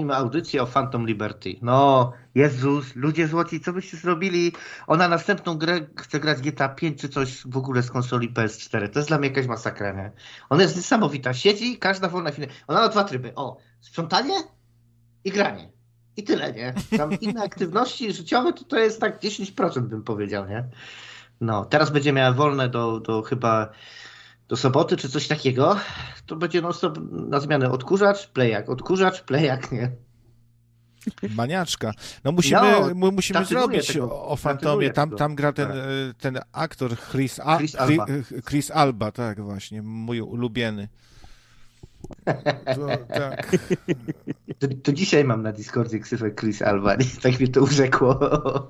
robimy audycję o Phantom Liberty. No, Jezus, ludzie złoci, co byście zrobili? Ona następną grę chce grać GTA 5 czy coś w ogóle z konsoli PS4. To jest dla mnie jakaś masakra, nie? Ona jest niesamowita. Siedzi, każda wolna chwila. Ona ma 2 tryby. O, sprzątanie i granie. I tyle, nie? Tam inne aktywności życiowe to jest tak 10% bym powiedział, nie? No, teraz będzie miała wolne do chyba do soboty czy coś takiego. To będzie non-stop na zmianę odkurzacz, plejak, nie? Maniaczka. No musimy zrobić o Fantomie. Tam gra ten aktor Chris Alba, tak właśnie, mój ulubiony. Tak. To dzisiaj mam na Discordzie ksywę Chris Alba, nie? Tak mnie to urzekło.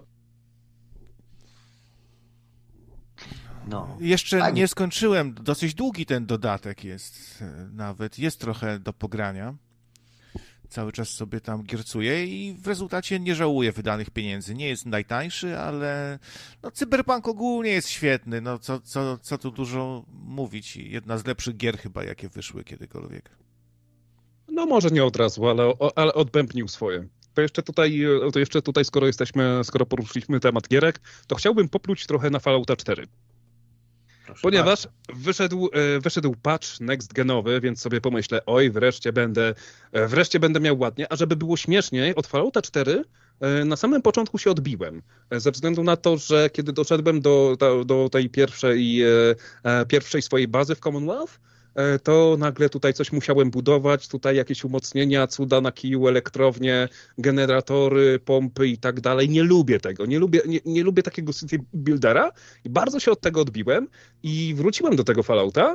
No. Jeszcze nie skończyłem, dosyć długi ten dodatek jest nawet, jest trochę do pogrania. Cały czas sobie tam giercuję i w rezultacie nie żałuję wydanych pieniędzy. Nie jest najtańszy, ale no, Cyberpunk ogólnie jest świetny. No, co tu dużo mówić. Jedna z lepszych gier chyba, jakie wyszły kiedykolwiek. No może nie od razu, ale odbębnił swoje. To jeszcze tutaj, skoro poruszyliśmy temat gierek, to chciałbym popluć trochę na Fallouta 4. Ponieważ wyszedł patch next-genowy, więc sobie pomyślę, oj, wreszcie będę miał ładnie, a żeby było śmieszniej, od Fallouta 4 na samym początku się odbiłem. Ze względu na to, że kiedy doszedłem do tej pierwszej swojej bazy w Commonwealth, to nagle tutaj coś musiałem budować, tutaj jakieś umocnienia, cuda na kiju, elektrownie, generatory, pompy i tak dalej. Nie lubię tego. Nie lubię takiego city buildera i bardzo się od tego odbiłem i wróciłem do tego Fallouta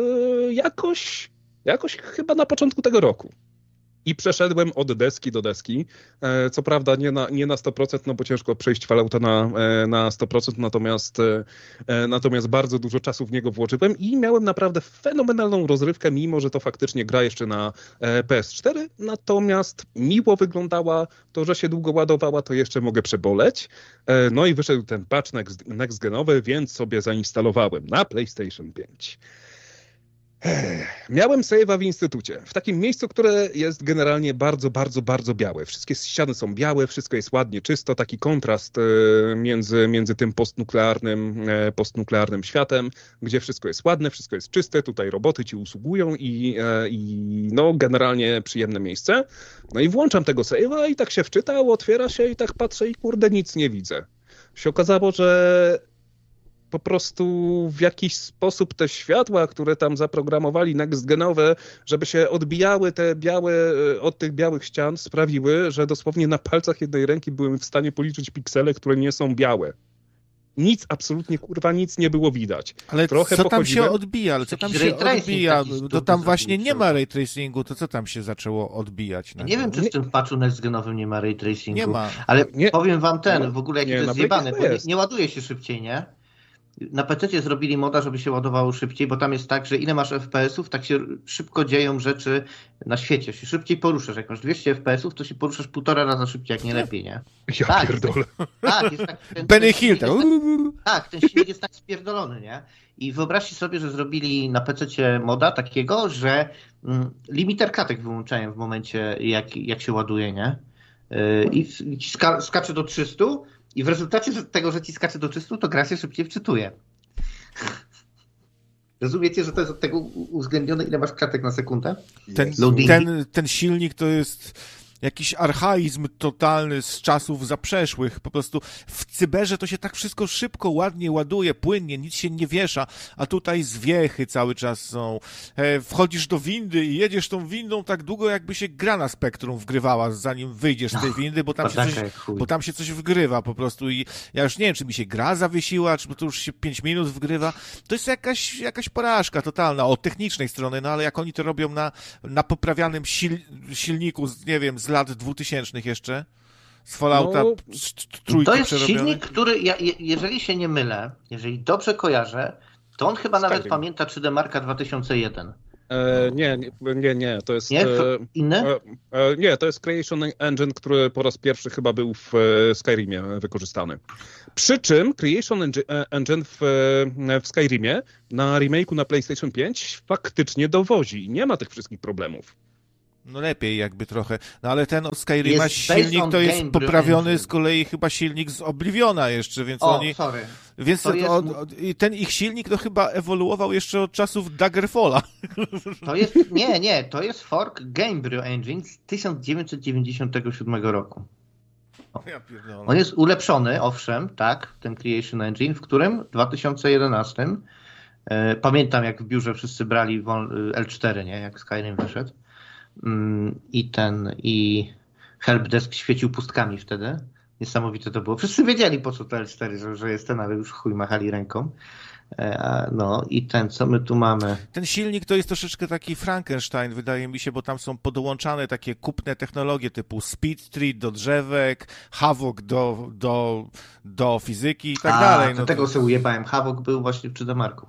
jakoś chyba na początku tego roku. I przeszedłem od deski do deski. Co prawda nie na 100%, no bo ciężko przejść Fallouta na 100%, natomiast bardzo dużo czasu w niego włożyłem i miałem naprawdę fenomenalną rozrywkę, mimo że to faktycznie gra jeszcze na PS4, natomiast miło wyglądała, to, że się długo ładowała, to jeszcze mogę przeboleć. No i wyszedł ten patch next-genowy, więc sobie zainstalowałem na PlayStation 5. Miałem save'a w instytucie, w takim miejscu, które jest generalnie bardzo, bardzo, bardzo białe. Wszystkie ściany są białe, wszystko jest ładnie czysto, taki kontrast między tym postnuklearnym światem, gdzie wszystko jest ładne, wszystko jest czyste, tutaj roboty ci usługują i no generalnie przyjemne miejsce. No i włączam tego save'a i tak się wczytał, otwiera się i tak patrzę i kurde nic nie widzę. Się okazało, że po prostu w jakiś sposób te światła, które tam zaprogramowali next-genowe, żeby się odbijały te białe, od tych białych ścian, sprawiły, że dosłownie na palcach jednej ręki byłem w stanie policzyć piksele, które nie są białe. Nic, absolutnie, kurwa, nic nie było widać. Ale trochę co tam się odbija? Ale co tam się odbija? To tam właśnie nie ma ray tracingu, to co tam się zaczęło odbijać? Nie wiem, czy w tym patchu next-genowym nie ma ray tracingu. Nie ma. Ale powiem wam w ogóle jaki to jest zjebany, bo nie ładuje się szybciej, nie? Na PC zrobili moda, żeby się ładowało szybciej, bo tam jest tak, że ile masz FPS-ów, tak się szybko dzieją rzeczy na świecie. Się szybciej poruszasz. Jak masz 200 FPS-ów, to się poruszasz 1,5 raza szybciej, jak nie lepiej, nie? Ja pierdolę. Tak, jest tak. Benny Hill. Tak, ten silnik jest tak spierdolony, nie? I wyobraźcie sobie, że zrobili na PC moda takiego, że limiter klatek wyłączają w momencie, jak się ładuje, nie? I skacze do 300. I w rezultacie tego, że ci skacze do 300, to gra się szybciej wczytuje. Rozumiecie, że to jest od tego uwzględnione, ile masz klatek na sekundę? Ten silnik to jest jakiś archaizm totalny z czasów zaprzeszłych. Po prostu w cyberze to się tak wszystko szybko, ładnie ładuje, płynnie, nic się nie wiesza, a tutaj zwiechy cały czas są. Wchodzisz do windy i jedziesz tą windą tak długo, jakby się gra na Spektrum wgrywała, zanim wyjdziesz z tej windy, bo tam się coś wgrywa po prostu i ja już nie wiem, czy mi się gra zawiesiła, czy to już się 5 minut wgrywa. To jest jakaś porażka totalna od technicznej strony, no ale jak oni to robią na poprawianym silniku, nie wiem, z lat 2000 jeszcze, z Fallouta trójki to jest przerobiony. Silnik, który, jeżeli się nie mylę, jeżeli dobrze kojarzę, to on chyba nawet pamięta 3D Marka 2001. Nie, to jest... Nie? Inny? Nie, to jest Creation Engine, który po raz pierwszy chyba był w Skyrimie wykorzystany. Przy czym Creation Engine w Skyrimie na remake'u na PlayStation 5 faktycznie dowozi i nie ma tych wszystkich problemów. No lepiej jakby trochę. No ale ten Skyrima Jest silnik to jest Gamebryo poprawiony Engine. z kolei chyba silnik z Obliviona jeszcze, więc O, sorry. Więc i ten ich silnik to chyba ewoluował jeszcze od czasów Daggerfalla. To jest fork Gamebryo Engine z 1997 roku. On jest ulepszony, owszem, tak, ten Creation Engine, w którym w 2011 pamiętam, jak w biurze wszyscy brali L4, nie, jak Skyrim wyszedł. I helpdesk świecił pustkami wtedy. Niesamowite to było. Wszyscy wiedzieli, po co to L4, że jest ten, ale już chuj machali ręką. No i co my tu mamy? Ten silnik to jest troszeczkę taki Frankenstein, wydaje mi się, bo tam są podłączane takie kupne technologie typu Speed Street do drzewek, Havok do fizyki i tak dalej. No tego sobie ujebałem. Havok był właśnie w 3D Marku.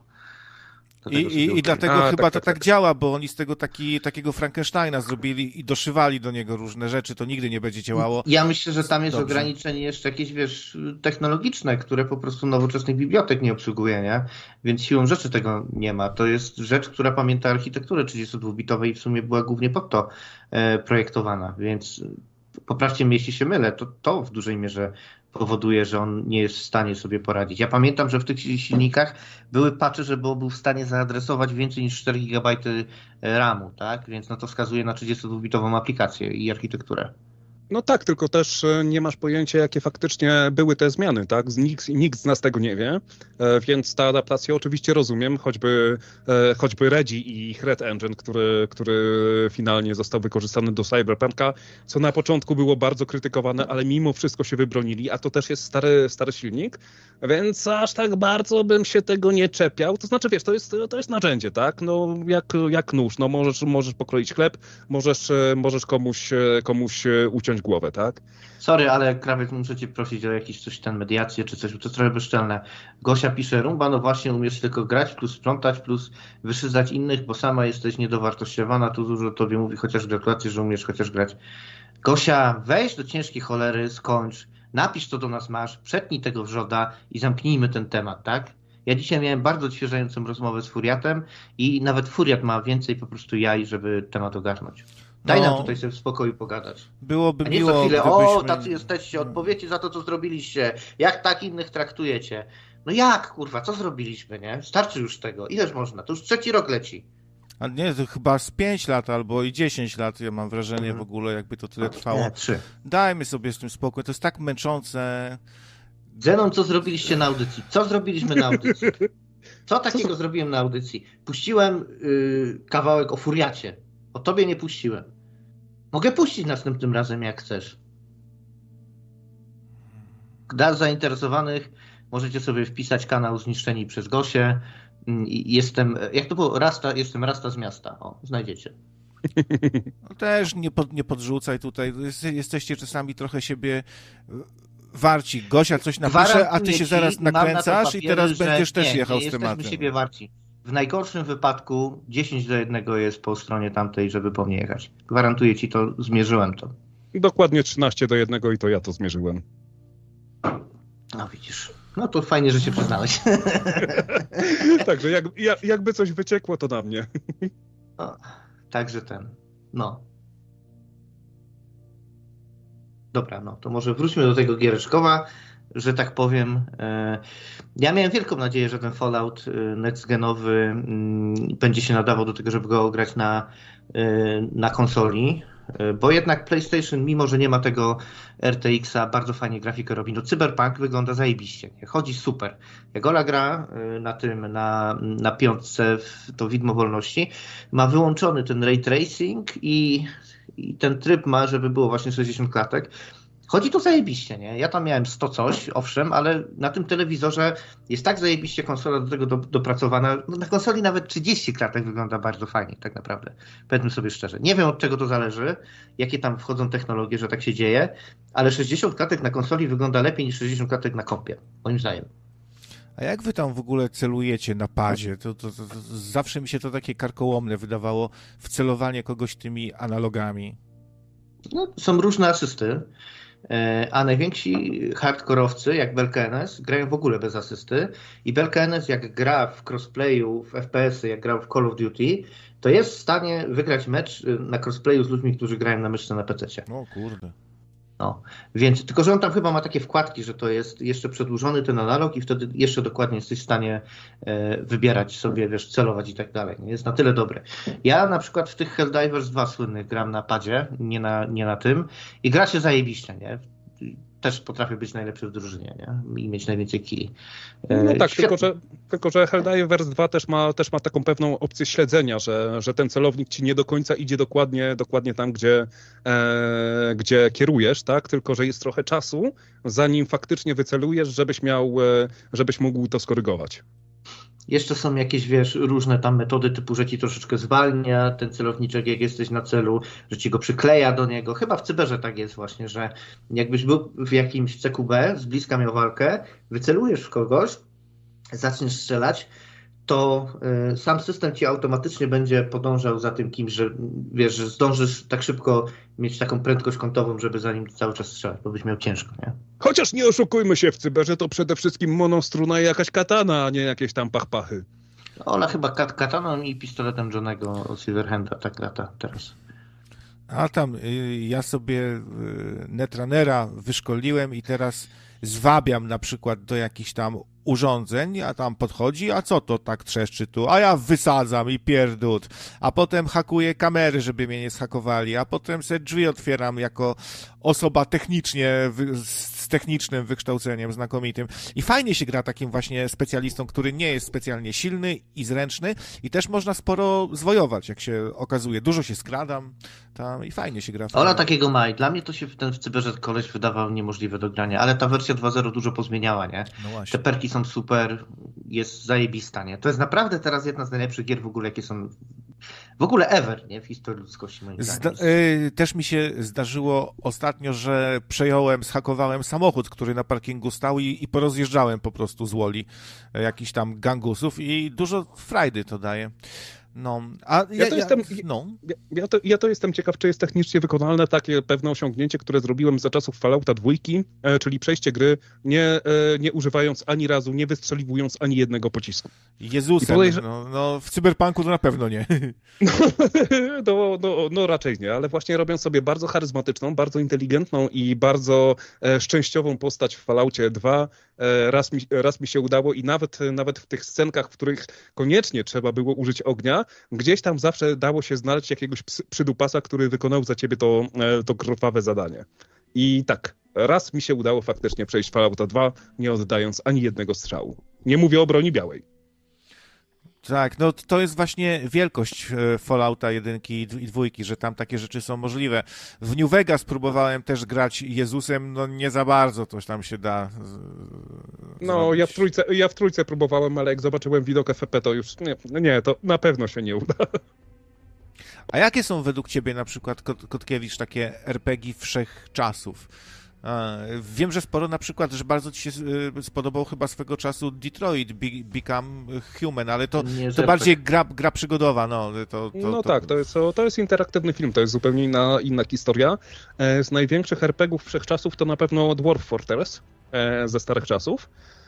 I dlatego chyba to tak działa, bo oni z tego takiego Frankensteina zrobili i doszywali do niego różne rzeczy, to nigdy nie będzie działało. Ja myślę, że tam jest ograniczenie jeszcze jakieś, technologiczne, które po prostu nowoczesnych bibliotek nie obsługuje, nie? Więc siłą rzeczy tego nie ma. To jest rzecz, która pamięta architekturę 32-bitowej i w sumie była głównie pod to projektowana, więc poprawcie mnie, jeśli się mylę, to w dużej mierze powoduje, że on nie jest w stanie sobie poradzić. Ja pamiętam, że w tych silnikach były patche, że był w stanie zaadresować więcej niż 4 GB RAM-u, tak? Więc to wskazuje na 32-bitową aplikację i architekturę. No tak, tylko też nie masz pojęcia, jakie faktycznie były te zmiany, tak? Nikt z nas tego nie wie, więc ta adaptacja oczywiście rozumiem, choćby Redzi i ich Red Engine, który finalnie został wykorzystany do Cyberpunka, co na początku było bardzo krytykowane, ale mimo wszystko się wybronili, a to też jest stary silnik, więc aż tak bardzo bym się tego nie czepiał. To znaczy, wiesz, to jest narzędzie, tak? No jak nóż, no możesz pokroić chleb, możesz komuś uciąć głowę, tak? Sorry, ale Krawiec, muszę cię prosić o mediację czy coś, bo to jest trochę bezczelne. Gosia pisze, Rumba, no właśnie umiesz tylko grać, plus sprzątać, plus wyszydzać innych, bo sama jesteś niedowartościowana, tu dużo tobie mówi, chociaż gratulacje, że umiesz chociaż grać. Gosia, weź do ciężkiej cholery, skończ, napisz co do nas masz, przetnij tego wrzoda i zamknijmy ten temat, tak? Ja dzisiaj miałem bardzo odświeżającą rozmowę z Furiatem i nawet Furiat ma więcej po prostu jaj, żeby temat ogarnąć. Daj nam tutaj sobie w spokoju pogadać. Byłoby a nie miło, co chwilę, gdybyśmy... tacy jesteście, odpowiecie za to, co zrobiliście. Jak tak innych traktujecie? No jak, kurwa, co zrobiliśmy, nie? Starczy już tego. Ileż można? To już 3. rok leci. A nie, to chyba z 5 lat albo i 10 lat, ja mam wrażenie w ogóle, jakby to tyle trwało. Nie, 3. Dajmy sobie z tym spokój, to jest tak męczące. Zenon, co zrobiliście na audycji? Co zrobiliśmy na audycji? Co takiego zrobiłem na audycji? Puściłem kawałek o Furiacie. O tobie nie puściłem. Mogę puścić następnym razem, jak chcesz. Dla zainteresowanych możecie sobie wpisać kanał Zniszczeni przez Gosię. Jak to było? Jestem Rasta z miasta. O, znajdziecie. No też nie podrzucaj tutaj. Jesteście czasami trochę siebie warci. Gosia coś napisze, a ty się zaraz nakręcasz i teraz będziesz też jechał z tematem. Jesteśmy siebie warci. W najgorszym wypadku 10-1 jest po stronie tamtej, żeby po mnie jechać. Gwarantuję ci to, zmierzyłem to. Dokładnie 13-1 i to ja to zmierzyłem. No widzisz. No to fajnie, że się przyznałeś. Także jakby coś wyciekło, to na mnie. No, także no. Dobra, no to może wróćmy do tego Giereczkowa, że tak powiem. Ja miałem wielką nadzieję, że ten Fallout next-genowy będzie się nadawał do tego, żeby go grać na konsoli, bo jednak PlayStation, mimo że nie ma tego RTX-a, bardzo fajnie grafikę robi. No Cyberpunk wygląda zajebiście, chodzi super. Jak Ola gra na 5 to widmo wolności, ma wyłączony ten ray tracing i ten tryb ma, żeby było właśnie 60 klatek. Chodzi to zajebiście, nie? Ja tam miałem 100 coś, owszem, ale na tym telewizorze jest tak zajebiście konsola do tego dopracowana. No, na konsoli nawet 30 klatek wygląda bardzo fajnie, tak naprawdę. Powiedzmy sobie szczerze. Nie wiem, od czego to zależy, jakie tam wchodzą technologie, że tak się dzieje, ale 60 klatek na konsoli wygląda lepiej niż 60 klatek na kompie, moim zdaniem. A jak wy tam w ogóle celujecie na padzie? To zawsze mi się to takie karkołomne wydawało, wcelowanie kogoś tymi analogami. No, są różne asysty. A najwięksi hardkorowcy, jak Belkenes, grają w ogóle bez asysty i Belkenes jak gra w crossplayu, w FPS-y, jak grał w Call of Duty, to jest w stanie wygrać mecz na crossplayu z ludźmi, którzy grają na myszce na PC-cie. O kurde. No, więc tylko, że on tam chyba ma takie wkładki, że to jest jeszcze przedłużony ten analog i wtedy jeszcze dokładnie jesteś w stanie wybierać sobie, wiesz, celować i tak dalej. Jest na tyle dobry. Ja na przykład w tych Helldivers 2 słynnych gram na padzie, nie na tym i gra się zajebiście, nie? Też potrafię być najlepszy w drużynie, nie? I mieć najwięcej killi. No tak, tylko że Helldivers 2 też ma taką pewną opcję śledzenia, że ten celownik ci nie do końca idzie dokładnie tam, gdzie kierujesz, tak? Tylko że jest trochę czasu, zanim faktycznie wycelujesz, żebyś mógł to skorygować. Jeszcze są jakieś, wiesz, różne tam metody typu, że ci troszeczkę zwalnia ten celowniczek, jak jesteś na celu, że ci go przykleja do niego. Chyba w cyberze tak jest właśnie, że jakbyś był w jakimś CQB, z bliska miał walkę, wycelujesz w kogoś, zaczniesz strzelać, to sam system ci automatycznie będzie podążał za tym kimś, że wiesz, że zdążysz tak szybko mieć taką prędkość kątową, żeby za nim cały czas strzelać, bo byś miał ciężko, nie? Chociaż nie oszukujmy się, w cyberze to przede wszystkim monostruna i jakaś katana, a nie jakieś tam pachpachy. Ona chyba kataną i pistoletem Johnego Silverhanda tak lata teraz. A tam ja sobie Netrunnera wyszkoliłem i teraz zwabiam na przykład do jakichś tam urządzeń, a tam podchodzi, a co to tak trzeszczy tu? A ja wysadzam i pierdut. A potem hakuję kamery, żeby mnie nie zhakowali, a potem sobie drzwi otwieram jako osoba technicznie, z technicznym wykształceniem znakomitym. I fajnie się gra takim właśnie specjalistą, który nie jest specjalnie silny i zręczny i też można sporo zwojować, jak się okazuje. Dużo się skradam tam i fajnie się gra. Ona takiego ma i dla mnie to się w cyberze koleś wydawał niemożliwe do grania, ale ta wersja 2.0 dużo pozmieniała, nie? No właśnie. Te perki są super, jest zajebista, nie? To jest naprawdę teraz jedna z najlepszych gier w ogóle, jakie są w ogóle ever, nie? W historii ludzkości, moim zdaniem. Też mi się zdarzyło ostatnio, że zhakowałem samochód, który na parkingu stał i porozjeżdżałem po prostu z Woli jakichś tam gangusów i dużo frajdy to daje. No, a ja to jestem ciekaw, czy jest technicznie wykonalne takie pewne osiągnięcie, które zrobiłem za czasów Fallouta 2, czyli przejście gry nie używając ani razu, nie wystrzeliwując ani jednego pocisku. Jezusem, w Cyberpunku to na pewno nie. No raczej nie, ale właśnie robiąc sobie bardzo charyzmatyczną, bardzo inteligentną i bardzo szczęściową postać w Falloutie 2, raz mi się udało i nawet w tych scenkach, w których koniecznie trzeba było użyć ognia, gdzieś tam zawsze dało się znaleźć jakiegoś przydupasa, który wykonał za ciebie to krwawe zadanie. I tak, raz mi się udało faktycznie przejść Fallouta 2, nie oddając ani jednego strzału. Nie mówię o broni białej. Tak, no to jest właśnie wielkość Fallouta 1 i 2, że tam takie rzeczy są możliwe. W New Vegas próbowałem też grać Jezusem, no nie za bardzo coś tam się da No, ja w trójce próbowałem, ale jak zobaczyłem widok FP, to już nie, to na pewno się nie uda. A jakie są według ciebie na przykład, Kotkiewicz, takie RPG wszechczasów? Wiem, że sporo na przykład, że bardzo ci się spodobał chyba swego czasu Detroit Become Human, ale to bardziej gra przygodowa. Tak, to jest interaktywny film, to jest zupełnie inna historia. Z największych RPGów wszechczasów to na pewno Dwarf Fortress ze starych czasów.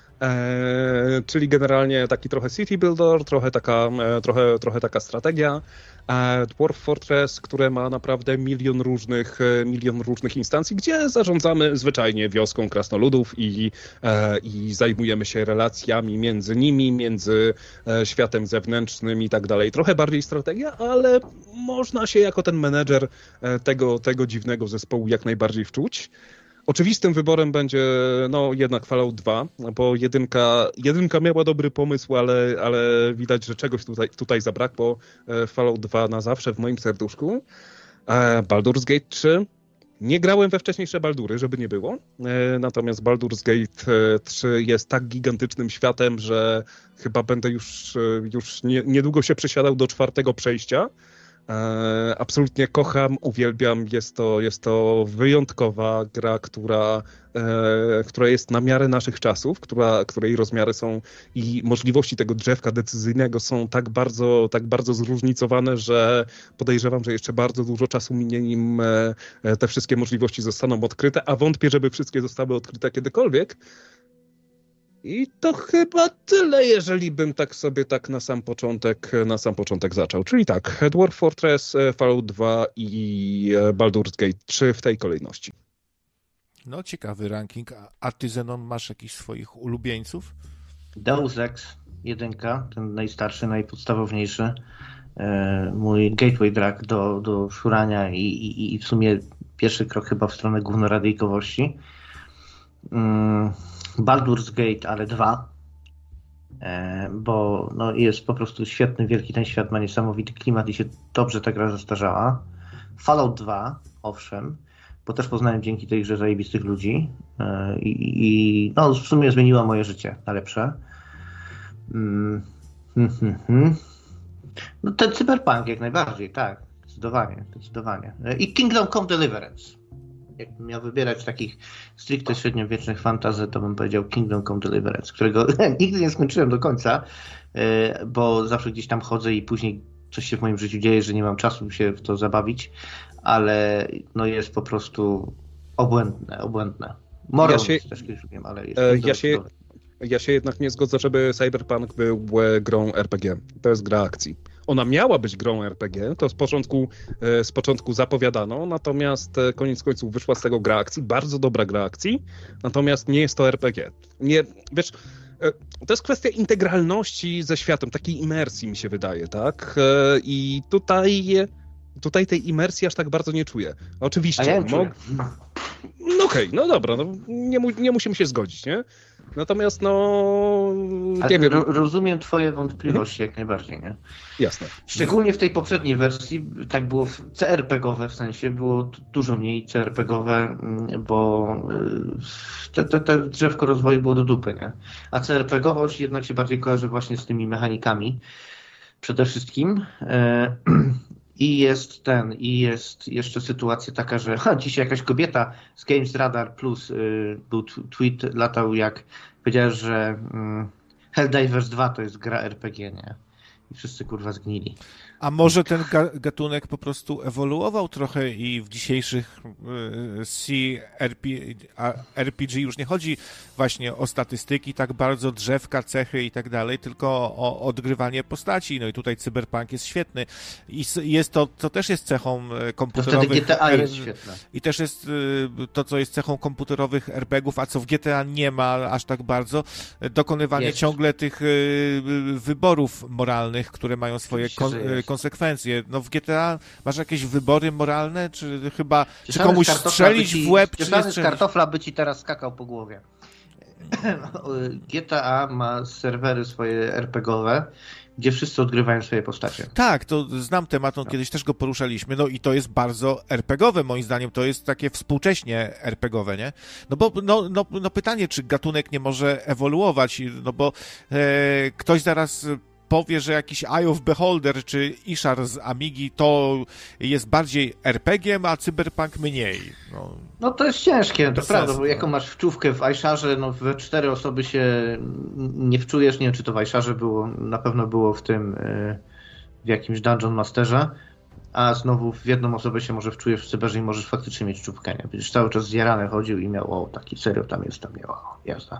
Czyli generalnie taki trochę city builder, trochę taka strategia. Dwarf Fortress, które ma naprawdę milion różnych instancji, gdzie zarządzamy zwyczajnie wioską krasnoludów i zajmujemy się relacjami między nimi, między światem zewnętrznym i tak dalej. Trochę bardziej strategia, ale można się jako ten menedżer tego dziwnego zespołu jak najbardziej wczuć. Oczywistym wyborem będzie jednak Fallout 2, bo jedynka miała dobry pomysł, ale widać, że czegoś tutaj zabrakło. Fallout 2 na zawsze w moim serduszku. Baldur's Gate 3. Nie grałem we wcześniejsze Baldury, żeby nie było. Natomiast Baldur's Gate 3 jest tak gigantycznym światem, że chyba będę już niedługo się przesiadał do 4. przejścia. Absolutnie kocham, uwielbiam. Jest to wyjątkowa gra, która jest na miarę naszych czasów, której rozmiary są i możliwości tego drzewka decyzyjnego są tak bardzo zróżnicowane, że podejrzewam, że jeszcze bardzo dużo czasu minie, nim te wszystkie możliwości zostaną odkryte, a wątpię, żeby wszystkie zostały odkryte kiedykolwiek. I to chyba tyle, jeżeli bym tak sobie na sam początek zaczął. Czyli tak, Dwarf Fortress, Fallout 2 i Baldur's Gate 3 w tej kolejności. No, ciekawy ranking. A ty, Zenon, masz jakichś swoich ulubieńców? Deus Ex 1, ten najstarszy, najpodstawowniejszy. Mój gateway drug do szurania i w sumie pierwszy krok chyba w stronę głównoradyjkowości. Baldur's Gate, ale 2, bo no, jest po prostu świetny, wielki ten świat, ma niesamowity klimat i się dobrze ta gra zestarzała. Fallout 2, owszem, bo też poznałem dzięki tej grze zajebistych ludzi i no, w sumie zmieniła moje życie na lepsze. No ten Cyberpunk jak najbardziej, tak, zdecydowanie. I Kingdom Come Deliverance. Jakbym miał wybierać takich stricte średniowiecznych fantasy, to bym powiedział Kingdom Come Deliverance, którego nigdy nie skończyłem do końca, bo zawsze gdzieś tam chodzę i później coś się w moim życiu dzieje, że nie mam czasu się w to zabawić, ale no jest po prostu obłędne. Morrowind też kiedyś wiem, ale jest ja się jednak nie zgodzę, żeby Cyberpunk był grą RPG. To jest gra akcji. Ona miała być grą RPG, to z początku zapowiadano, natomiast koniec końców wyszła z tego gra akcji, bardzo dobra gra akcji, natomiast nie jest to RPG. Nie, wiesz, to jest kwestia integralności ze światem, takiej imersji mi się wydaje, tak? I tutaj tej imersji aż tak bardzo nie czuję. Oczywiście. A ja czuję. No okej, no dobra, no, nie musimy się zgodzić, nie? Natomiast nie wiem. Rozumiem twoje wątpliwości jak najbardziej, nie? Jasne. Szczególnie w tej poprzedniej wersji, tak było CRPG-owe, w sensie było dużo mniej CRPG-owe, bo te drzewko rozwoju było do dupy, nie? A CRPG-owość jednak się bardziej kojarzy właśnie z tymi mechanikami przede wszystkim. I jest jeszcze sytuacja taka, że dzisiaj jakaś kobieta z Games Radar Plus był tweet latał, jak powiedziała, że Helldivers 2 to jest gra RPG, nie? I wszyscy kurwa zgnili. A może ten gatunek po prostu ewoluował trochę i w dzisiejszych RPG już nie chodzi właśnie o statystyki tak bardzo, drzewka, cechy i tak dalej, tylko o odgrywanie postaci. No i tutaj Cyberpunk jest świetny. I jest to też jest cechą komputerowych... To wtedy GTA jest świetne. I też jest to, co jest cechą komputerowych RPGów, a co w GTA nie ma aż tak bardzo, dokonywanie ciągle tych wyborów moralnych, które mają swoje konsekwencje. No w GTA masz jakieś wybory moralne, czy chyba czy komuś strzelić w łeb, czy z kartofla by ci teraz skakał po głowie. GTA ma serwery swoje RPGowe, gdzie wszyscy odgrywają swoje postacie. Tak, to znam temat, kiedyś też go poruszaliśmy, no i to jest bardzo RPGowe, moim zdaniem, to jest takie współcześnie RPGowe, nie? No bo, no pytanie, czy gatunek nie może ewoluować, no bo ktoś zaraz powie, że jakiś Eye of Beholder czy Ishar z Amigi to jest bardziej RPG-iem, a Cyberpunk mniej. No to jest ciężkie, to prawda, bo jaką masz wczówkę w Isharze, no we 4 osoby się nie wczujesz, nie wiem czy to w Isharze było, na pewno było w tym, w jakimś Dungeon Masterze, a znowu w jedną osobę się może wczujesz w cyberze i możesz faktycznie mieć wczówkę, nie? Przecież cały czas zjarany chodził i miał, taki serio tam miała jazda.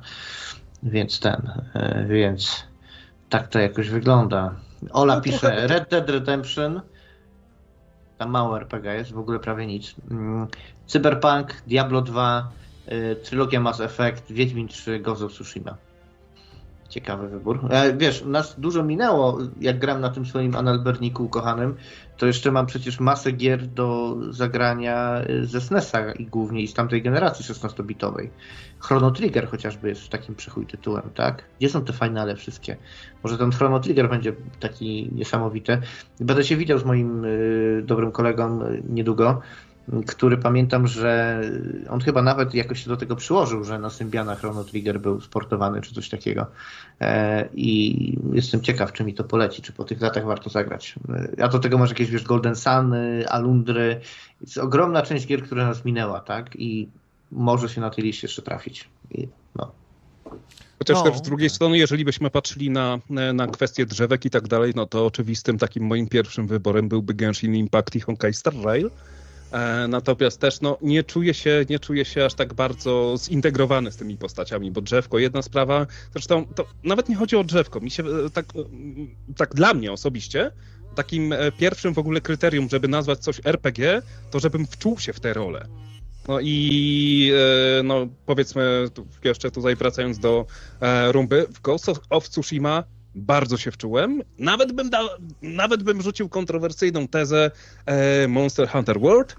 Więc tak to jakoś wygląda. Ola pisze Red Dead Redemption. Tam mało RPG jest, w ogóle prawie nic. Cyberpunk, Diablo 2, trylogia Mass Effect, Wiedźmin 3, Ghost of Tsushima. Ciekawy wybór. Wiesz, nas dużo minęło, jak gram na tym swoim analberniku ukochanym, to jeszcze mam przecież masę gier do zagrania ze SNES-a i głównie z tamtej generacji 16-bitowej. Chrono Trigger chociażby jest takim przechuj tytułem, tak? Gdzie są te finale wszystkie? Może ten Chrono Trigger będzie taki niesamowity. Będę się widział z moim dobrym kolegą niedługo który pamiętam, że on chyba nawet jakoś się do tego przyłożył, że na Symbiana Chrono Trigger był sportowany czy coś takiego. I jestem ciekaw, czy mi to poleci, czy po tych latach warto zagrać. A do tego masz jakieś, wiesz, Golden Suny, Alundry. Jest ogromna część gier, która nas minęła, tak? I może się na tej liście jeszcze trafić. Chociaż też z drugiej strony, jeżeli byśmy patrzyli na kwestie drzewek i tak dalej, no to oczywistym takim moim pierwszym wyborem byłby Genshin Impact i Honkai Star Rail. Natomiast też nie czuję się aż tak bardzo zintegrowany z tymi postaciami, bo drzewko, jedna sprawa, zresztą to nawet nie chodzi o drzewko, mi się tak dla mnie osobiście, takim pierwszym w ogóle kryterium, żeby nazwać coś RPG, to żebym wczuł się w tę rolę. No i powiedzmy, jeszcze tutaj wracając do Rumby, w Ghost of Tsushima bardzo się wczułem. Nawet bym rzucił kontrowersyjną tezę Monster Hunter World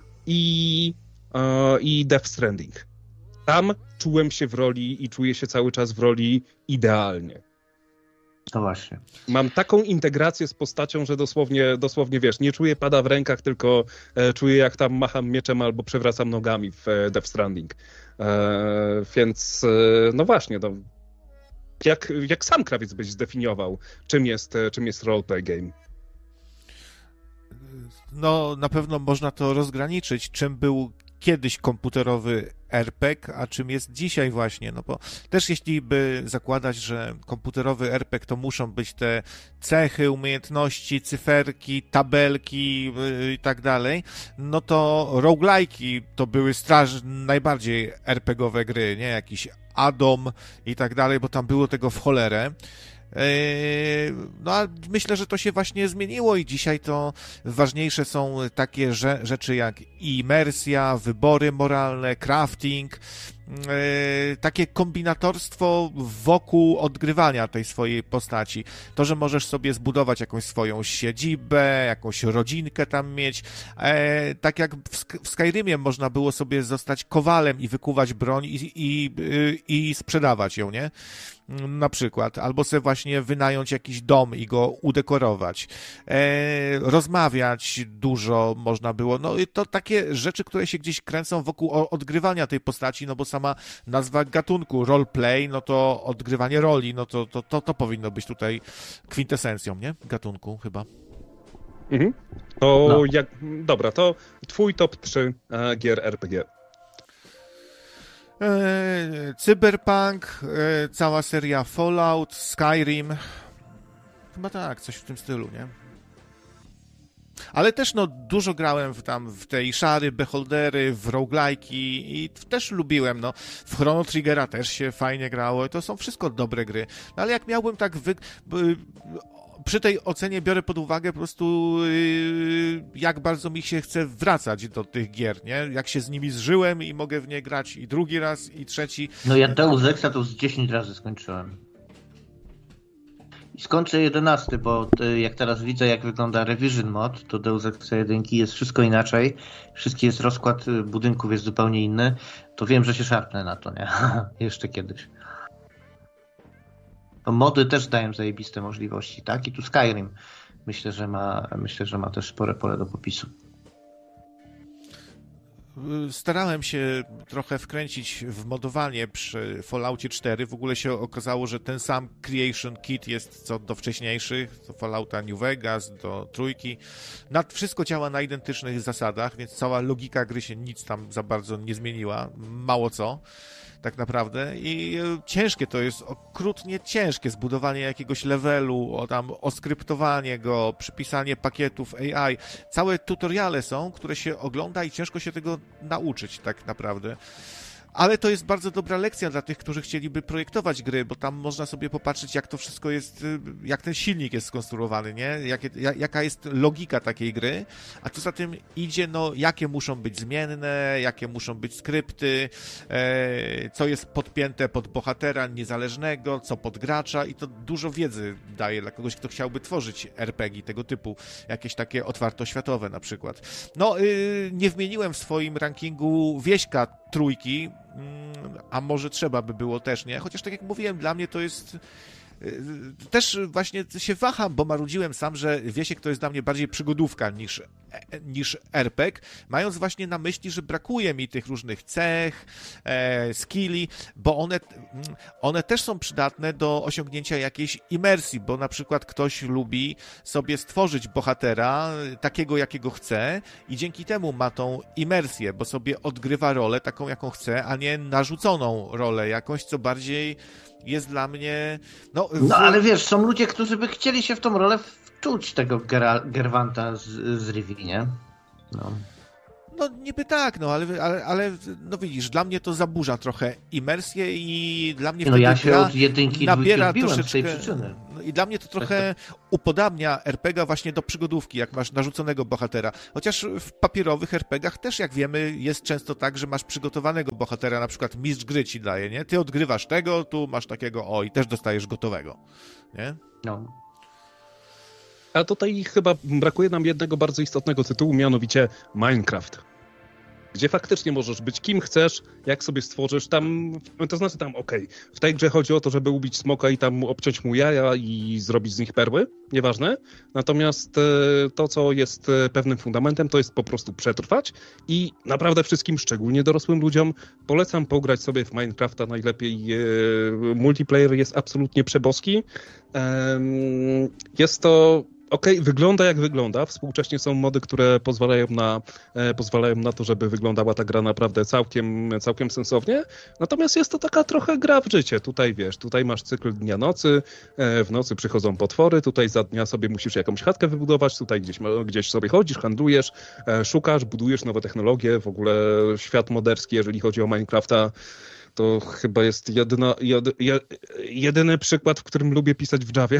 i Death Stranding. Tam czułem się w roli i czuję się cały czas w roli idealnie. No właśnie. Mam taką integrację z postacią, że dosłownie wiesz, nie czuję pada w rękach, tylko czuję jak tam macham mieczem albo przewracam nogami w Death Stranding. Więc no właśnie, jak sam Krawiec byś zdefiniował, czym jest roleplay game? No, na pewno można to rozgraniczyć, czym był kiedyś komputerowy RPG, a czym jest dzisiaj właśnie, no bo też jeśli by zakładać, że komputerowy RPG to muszą być te cechy, umiejętności, cyferki, tabelki i tak dalej, no to roguelike'i to były najbardziej RPGowe gry, nie? Jakiś Atom i tak dalej, bo tam było tego w cholerę. No a myślę, że to się właśnie zmieniło i dzisiaj to ważniejsze są takie rzeczy jak imersja, wybory moralne, crafting, takie kombinatorstwo wokół odgrywania tej swojej postaci. To, że możesz sobie zbudować jakąś swoją siedzibę, jakąś rodzinkę tam mieć. Tak jak w Skyrimie można było sobie zostać kowalem i wykuwać broń i sprzedawać ją, nie? Na przykład. Albo sobie właśnie wynająć jakiś dom i go udekorować. Rozmawiać dużo można było. No i to takie rzeczy, które się gdzieś kręcą wokół odgrywania tej postaci, no bo sama nazwa gatunku roleplay, no to odgrywanie roli, no to powinno być tutaj kwintesencją, nie? Gatunku chyba. Mhm. Dobra, to twój top 3 gier RPG. Cyberpunk, cała seria Fallout, Skyrim. Chyba tak, coś w tym stylu, nie? Ale też dużo grałem w tej szary, beholdery, w roguelike'i i też lubiłem, w Chrono Triggera też się fajnie grało i to są wszystko dobre gry. No ale jak miałbym tak przy tej ocenie biorę pod uwagę po prostu jak bardzo mi się chce wracać do tych gier, nie? Jak się z nimi zżyłem i mogę w nie grać i drugi raz, i trzeci. No ja Deus Exa to z 10 razy skończyłem. I skończę 11, bo jak teraz widzę, jak wygląda Revision Mod, to Deus Exa 1 jest wszystko inaczej. Rozkład budynków jest zupełnie inny. To wiem, że się szarpnę na to, nie? Jeszcze kiedyś. To mody też dają zajebiste możliwości, tak? I tu Skyrim myślę, że ma też spore pole do popisu. Starałem się trochę wkręcić w modowanie przy Falloutie 4. W ogóle się okazało, że ten sam Creation Kit jest co do wcześniejszych, do Fallouta New Vegas, do trójki. Wszystko działa na identycznych zasadach, więc cała logika gry się nic tam za bardzo nie zmieniła. Mało co. Tak naprawdę i ciężkie to jest, okrutnie ciężkie zbudowanie jakiegoś levelu, oskryptowanie go, przypisanie pakietów AI. Całe tutoriale są, które się ogląda i ciężko się tego nauczyć tak naprawdę. Ale to jest bardzo dobra lekcja dla tych, którzy chcieliby projektować gry, bo tam można sobie popatrzeć, jak to wszystko jest, jak ten silnik jest skonstruowany, nie? Jaka jest logika takiej gry, a co za tym idzie, jakie muszą być zmienne, jakie muszą być skrypty, co jest podpięte pod bohatera niezależnego, co pod gracza i to dużo wiedzy daje dla kogoś, kto chciałby tworzyć RPG tego typu, jakieś takie otwartoświatowe na przykład. Nie wymieniłem w swoim rankingu Wieśka trójki, a może trzeba by było też, nie? Chociaż tak jak mówiłem, dla mnie to jest... Też właśnie się waham, bo marudziłem sam, że Wiesiek to jest dla mnie bardziej przygodówka niż niż RPG, mając właśnie na myśli, że brakuje mi tych różnych cech, skilli, bo one też są przydatne do osiągnięcia jakiejś imersji, bo na przykład ktoś lubi sobie stworzyć bohatera takiego, jakiego chce i dzięki temu ma tą imersję, bo sobie odgrywa rolę taką, jaką chce, a nie narzuconą rolę jakąś, co bardziej jest dla mnie... No ale wiesz, są ludzie, którzy by chcieli się w tą rolę wczuć tego Gerwanta z Rivii, nie? No niby tak, ale no widzisz, dla mnie to zaburza trochę imersję i dla mnie wtedy ja się od jedynki nabiera troszeczkę troszeczkę... z tej przyczyny. No i dla mnie to trochę upodabnia RPG właśnie do przygodówki, jak masz narzuconego bohatera. Chociaż w papierowych RPGach też, jak wiemy, jest często tak, że masz przygotowanego bohatera, na przykład mistrz gry ci daje, nie? Ty odgrywasz tego, tu masz takiego, i też dostajesz gotowego, nie? No. A tutaj chyba brakuje nam jednego bardzo istotnego tytułu, mianowicie Minecraft. Gdzie faktycznie możesz być kim chcesz, jak sobie stworzysz tam, to znaczy tam w tej grze chodzi o to, żeby ubić smoka i tam obciąć mu jaja i zrobić z nich perły, nieważne. Natomiast to, co jest pewnym fundamentem, to jest po prostu przetrwać i naprawdę wszystkim, szczególnie dorosłym ludziom, polecam pograć sobie w Minecrafta najlepiej. Multiplayer jest absolutnie przeboski. Jest to... wygląda jak wygląda. Współcześnie są mody, które pozwalają na to, żeby wyglądała ta gra naprawdę całkiem sensownie. Natomiast jest to taka trochę gra w życie. Tutaj wiesz, tutaj masz cykl dnia-nocy, w nocy przychodzą potwory, tutaj za dnia sobie musisz jakąś chatkę wybudować, tutaj gdzieś sobie chodzisz, handlujesz, szukasz, budujesz nowe technologie, w ogóle świat moderski, jeżeli chodzi o Minecrafta. To chyba jest jedyny przykład, w którym lubię pisać w Javie.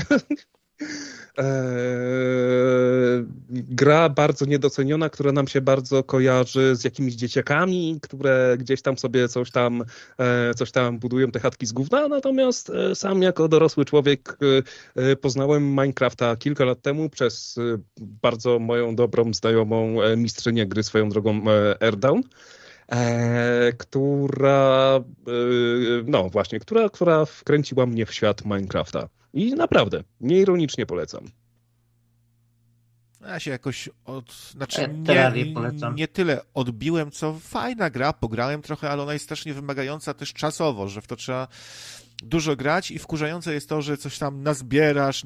Gra bardzo niedoceniona, która nam się bardzo kojarzy z jakimiś dzieciakami, które gdzieś tam sobie coś tam budują te chatki z gówna, natomiast sam jako dorosły człowiek poznałem Minecrafta kilka lat temu przez bardzo moją dobrą znajomą mistrzynię gry, swoją drogą Airdown, która wkręciła mnie w świat Minecrafta. I naprawdę, nieironicznie polecam. Ja się jakoś nie tyle odbiłem, co fajna gra, pograłem trochę, ale ona jest strasznie wymagająca też czasowo, że w to trzeba dużo grać i wkurzające jest to, że coś tam nazbierasz,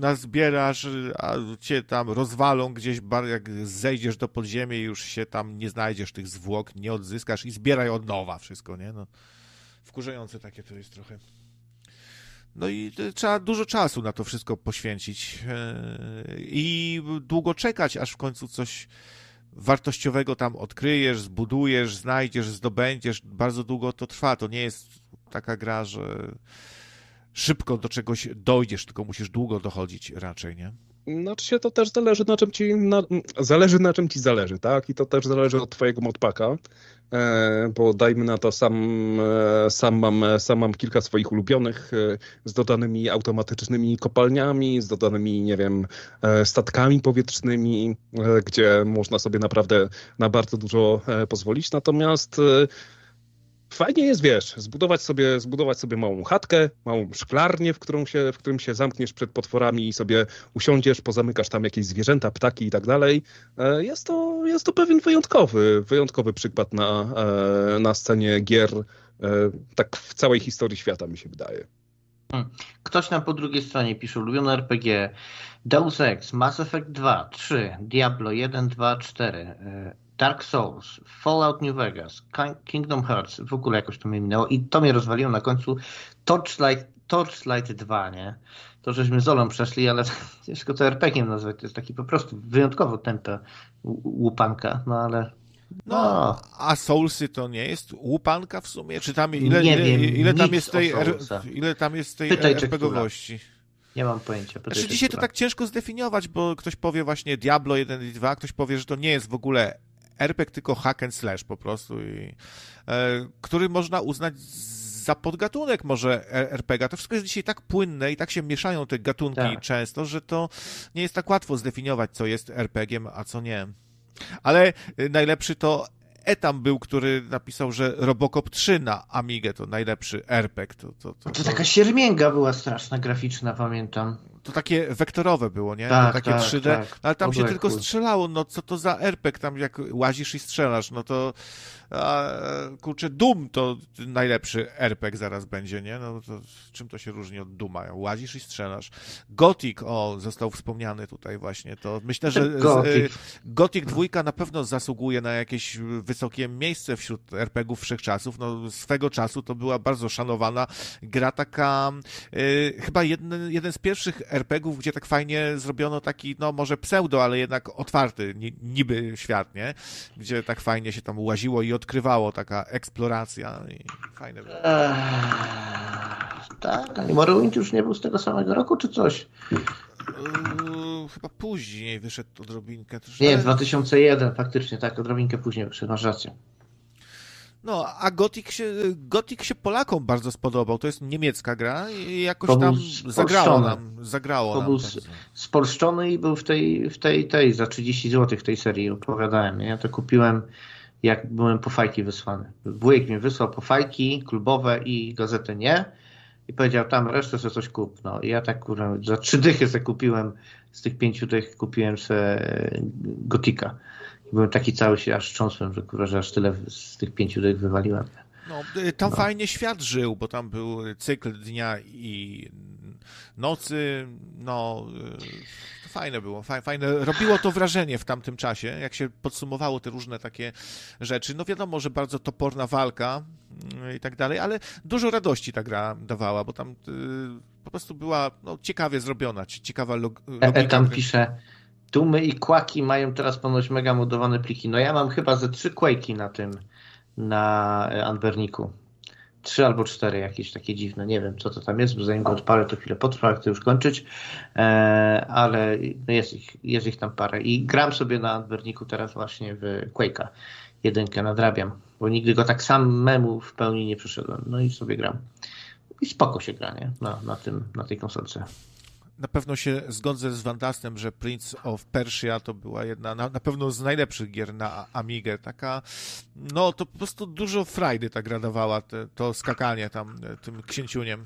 a cię tam rozwalą gdzieś, jak zejdziesz do podziemia i już się tam nie znajdziesz tych zwłok, nie odzyskasz i zbieraj od nowa wszystko, nie? No, wkurzające takie to jest trochę. No i trzeba dużo czasu na to wszystko poświęcić i długo czekać, aż w końcu coś wartościowego tam odkryjesz, zbudujesz, znajdziesz, zdobędziesz. Bardzo długo to trwa. To nie jest taka gra, że szybko do czegoś dojdziesz, tylko musisz długo dochodzić raczej, nie? Znaczy to też zależy na czym ci zależy, tak? I to też zależy od twojego modpacka, bo dajmy na to, sam mam kilka swoich ulubionych z dodanymi automatycznymi kopalniami, z dodanymi, nie wiem, statkami powietrznymi, gdzie można sobie naprawdę na bardzo dużo pozwolić, natomiast fajnie jest, wiesz, zbudować sobie małą chatkę, małą szklarnię, w którym się zamkniesz przed potworami i sobie usiądziesz, pozamykasz tam jakieś zwierzęta, ptaki i tak dalej. Jest to pewien wyjątkowy przykład na scenie gier, tak w całej historii świata, mi się wydaje. Ktoś nam po drugiej stronie pisze: ulubione RPG Deus Ex, Mass Effect 2, 3, Diablo 1, 2, 4, Dark Souls, Fallout New Vegas, Kingdom Hearts, w ogóle jakoś to mnie minęło i to mnie rozwaliło na końcu. Torchlight 2, nie? To żeśmy z Olą przeszli, ale ciężko to RPG-iem nazwać, to jest taki po prostu wyjątkowo tępa łupanka, no ale... No, a Soulsy to nie jest łupanka w sumie? Czy tam ile tam jest tej RPG-owości? Nie mam pojęcia. Znaczy, dzisiaj to tak ciężko zdefiniować, bo ktoś powie właśnie Diablo 1 i 2, ktoś powie, że to nie jest w ogóle RPG, tylko hack and slash po prostu, który można uznać za podgatunek może RPG. To wszystko jest dzisiaj tak płynne i tak się mieszają te gatunki często, że to nie jest tak łatwo zdefiniować, co jest RPG-iem, a co nie. Ale najlepszy to Etam był, który napisał, że Robocop 3 na Amigę to najlepszy RPG. To taka siermięga była straszna, graficzna, pamiętam. To takie wektorowe było, nie? Tak, to takie tak, 3D, tak. ale tam się Oby tylko chuj. strzelało, no co to za RPG, tam jak łazisz i strzelasz, no to kurczę, Doom to najlepszy RPG zaraz będzie, nie? No to czym to się różni od Dooma? Łazisz i strzelasz. Gothic, został wspomniany tutaj właśnie, to myślę, że Gothic 2 na pewno zasługuje na jakieś wysokie miejsce wśród RPGów wszechczasów, no swego czasu to była bardzo szanowana gra, taka chyba jeden z pierwszych RPGów, gdzie tak fajnie zrobiono taki, no może pseudo, ale jednak otwarty, niby świat, nie? Gdzie tak fajnie się tam łaziło i odkrywało, taka eksploracja i fajne było. Tak, a nie Morrowind już nie był z tego samego roku, czy coś? Chyba później wyszedł odrobinkę. Nie, 2001, faktycznie, tak, odrobinkę później wyszedł, masz rację. No, a Gothic się Polakom bardzo spodobał. To jest niemiecka gra i jakoś To tam był zagrało To nam. był spolszczony i był w tej za 30 zł w tej serii, opowiadałem. Nie? Ja to kupiłem, jak byłem po fajki wysłany. Wujek mi wysłał po fajki klubowe i gazetę nie. I powiedział, tam resztę sobie coś kup. No i ja tak, kurwa, za 3 dychy sobie kupiłem, z tych 5 dych kupiłem sobie Gotika. I byłem taki cały się aż trząsłem, że kurwa, że aż tyle z tych 5 dych wywaliłem. No, tam fajnie świat żył, bo tam był cykl dnia i nocy, no to fajne było, fajne, robiło to wrażenie w tamtym czasie, jak się podsumowało te różne takie rzeczy. No wiadomo, że bardzo toporna walka i tak dalej, ale dużo radości ta gra dawała, bo tam po prostu była ciekawie zrobiona, ciekawa logika. Tam pisze, Dumy i Quaki mają teraz ponoć mega modowane pliki. No ja mam chyba ze 3 Quake'i na Anberniku. 3 albo 4 jakieś takie dziwne. Nie wiem, co to tam jest, bo zanim go odpalę, to chwilę potrwa, chcę już kończyć. Ale jest ich tam parę. I gram sobie na Anberniku teraz właśnie w Quake'a. 1 nadrabiam, bo nigdy go tak samemu w pełni nie przeszedłem. No i sobie gram. I spoko się gra, nie? Na tej konsolce. Na pewno się zgodzę z Wandastem, że Prince of Persia to była jedna na pewno z najlepszych gier na Amigę. Taka, no to po prostu dużo frajdy ta gra dawała, to skakanie tam tym księciuniem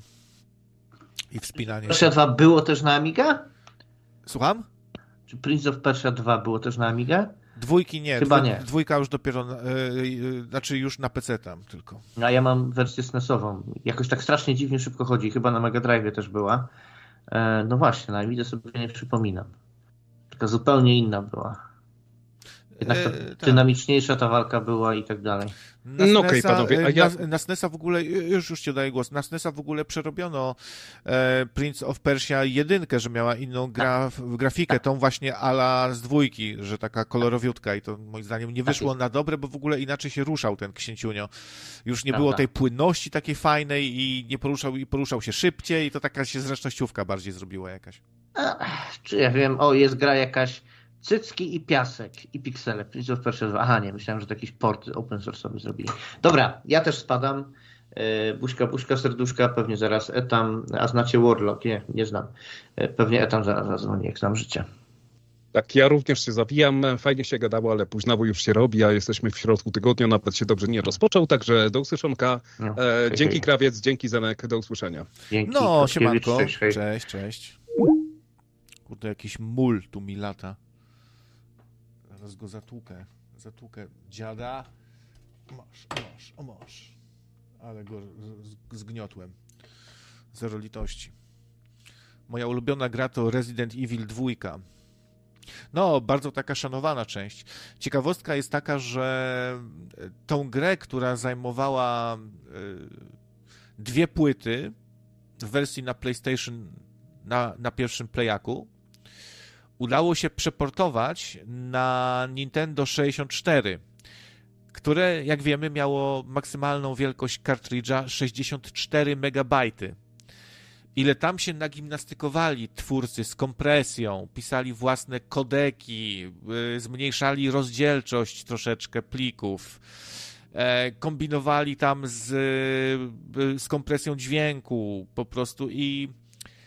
i wspinanie. Persia 2 było też na Amigę? Słucham? Czy Prince of Persia 2 było też na Amigę? Dwójki nie. Chyba nie. Dwójka już dopiero, znaczy już na PC tam tylko. A ja mam wersję SNES-ową. Jakoś tak strasznie dziwnie szybko chodzi. Chyba na Mega Drive też była. No właśnie, na Amidze sobie nie przypominam. Taka zupełnie inna była. Jednak dynamiczniejsza ta walka była i tak dalej. No okej, panowie. Na SNES-a w ogóle, już ci daję głos, na SNES-a w ogóle przerobiono Prince of Persia 1, że miała inną grafikę, tą właśnie ala z 2, że taka kolorowiutka i to moim zdaniem nie wyszło na dobre, bo w ogóle inaczej się ruszał ten księciunio. Już nie było tej płynności takiej fajnej i nie poruszał się szybciej i to taka się zręcznościówka bardziej zrobiła jakaś. Czy ja wiem, jest gra jakaś cycki i piasek i piksele. Prince of Persia 2. Aha, nie, myślałem, że to jakiś port open source'owy zrobili. Dobra, ja też spadam. Buźka, serduszka, pewnie zaraz Etam. A znacie Warlock? Nie znam. Pewnie Etam zaraz zadzwoni, jak znam życie. Tak, ja również się zawijam. Fajnie się gadało, ale późno już się robi, a jesteśmy w środku tygodnia, nawet się dobrze nie rozpoczął, także do usłyszonka. Dzięki Krawiec, dzięki Zenek, do usłyszenia. Dzięki, no, siemanko. Cześć. Cześć. Kurde, jakiś mól tu mi lata. Zaraz go zatłukę dziada. Masz. Ale go zgniotłem. Zero litości. Moja ulubiona gra to Resident Evil 2. No, bardzo taka szanowana część. Ciekawostka jest taka, że tą grę, która zajmowała 2 płyty w wersji na PlayStation na pierwszym Playaku, udało się przeportować na Nintendo 64, które, jak wiemy, miało maksymalną wielkość kartridża 64 MB. Ile tam się nagimnastykowali twórcy z kompresją, pisali własne kodeki, zmniejszali rozdzielczość troszeczkę plików, kombinowali tam z kompresją dźwięku po prostu i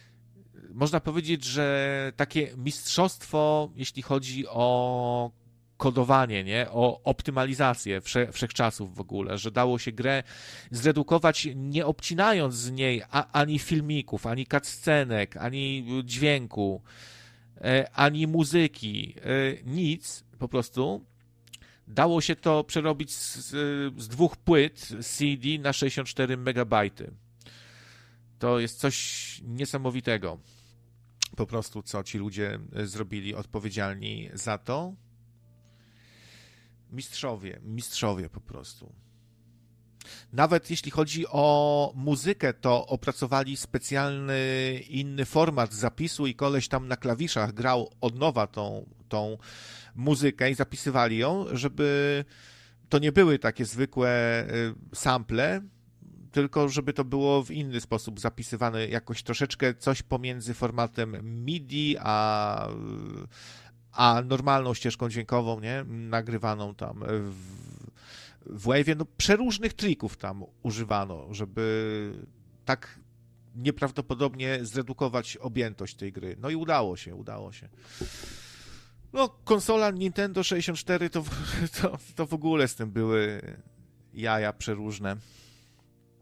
można powiedzieć, że takie mistrzostwo, jeśli chodzi o kodowanie, nie? O optymalizację wszechczasów w ogóle, że dało się grę zredukować, nie obcinając z niej ani filmików, ani cutscenek, ani dźwięku, ani muzyki, nic, po prostu dało się to przerobić z 2 płyt CD na 64 MB. To jest coś niesamowitego. Po prostu, co ci ludzie zrobili, odpowiedzialni za to. Mistrzowie po prostu. Nawet jeśli chodzi o muzykę, to opracowali specjalny inny format zapisu i koleś tam na klawiszach grał od nowa tą muzykę i zapisywali ją, żeby to nie były takie zwykłe sample, tylko żeby to było w inny sposób zapisywane, jakoś troszeczkę coś pomiędzy formatem MIDI a normalną ścieżką dźwiękową, nie? Nagrywaną tam w Wave'ie. No, przeróżnych trików tam używano, żeby tak nieprawdopodobnie zredukować objętość tej gry. No i udało się. No, konsola Nintendo 64 to w ogóle z tym były jaja przeróżne.